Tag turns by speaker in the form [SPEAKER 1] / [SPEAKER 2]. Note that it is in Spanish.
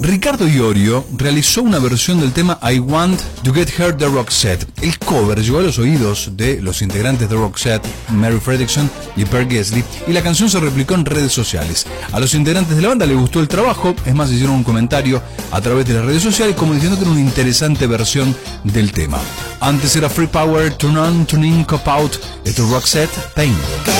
[SPEAKER 1] Ricardo Iorio realizó una versión del tema I Want to Get Her de Roxette. El cover llegó a los oídos de los integrantes de Roxette, Mary Fredriksson y Per Gessle, y la canción se replicó en redes sociales. A los integrantes de la banda les gustó el trabajo, es más, hicieron un comentario a través de las redes sociales como diciendo que era una interesante versión del tema. Antes era Free Power, Turn On, Turn In, Cop Out, esto es Roxette, Pain.